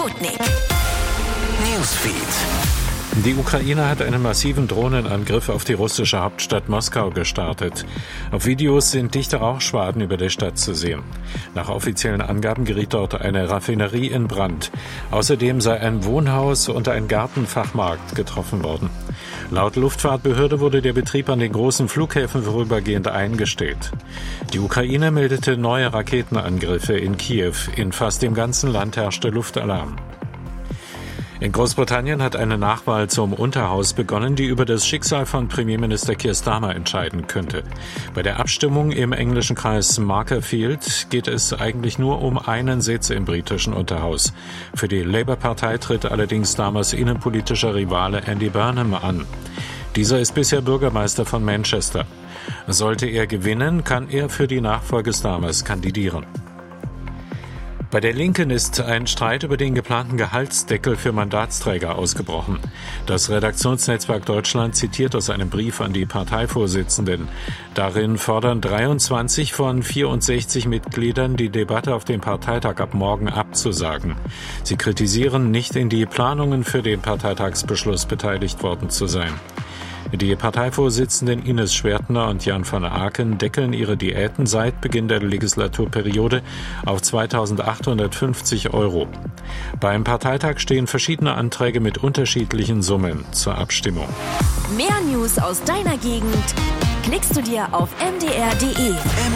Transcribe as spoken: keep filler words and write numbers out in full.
Sputnik. Newsfeed. Die Ukraine hat einen massiven Drohnenangriff auf die russische Hauptstadt Moskau gestartet. Auf Videos sind dichte Rauchschwaden über der Stadt zu sehen. Nach offiziellen Angaben geriet dort eine Raffinerie in Brand. Außerdem sei ein Wohnhaus und ein Gartenfachmarkt getroffen worden. Laut Luftfahrtbehörde wurde der Betrieb an den großen Flughäfen vorübergehend eingestellt. Die Ukraine meldete neue Raketenangriffe in Kiew. In fast dem ganzen Land herrschte Luftalarm. In Großbritannien hat eine Nachwahl zum Unterhaus begonnen, die über das Schicksal von Premierminister Keir Starmer entscheiden könnte. Bei der Abstimmung im englischen Kreis Makerfield geht es eigentlich nur um einen Sitz im britischen Unterhaus. Für die Labour-Partei tritt allerdings Starmers innenpolitischer Rivale Andy Burnham an. Dieser ist bisher Bürgermeister von Manchester. Sollte er gewinnen, kann er für die Nachfolge Starmers kandidieren. Bei der Linken ist ein Streit über den geplanten Gehaltsdeckel für Mandatsträger ausgebrochen. Das Redaktionsnetzwerk Deutschland zitiert aus einem Brief an die Parteivorsitzenden. Darin fordern dreiundzwanzig von vierundsechzig Mitgliedern, die Debatte auf dem Parteitag ab morgen abzusagen. Sie kritisieren, nicht in die Planungen für den Parteitagsbeschluss beteiligt worden zu sein. Die Parteivorsitzenden Ines Schwertner und Jan van Aken deckeln ihre Diäten seit Beginn der Legislaturperiode auf zweitausendachthundertfünfzig Euro. Beim Parteitag stehen verschiedene Anträge mit unterschiedlichen Summen zur Abstimmung. Mehr News aus deiner Gegend klickst du dir auf m d r punkt d e.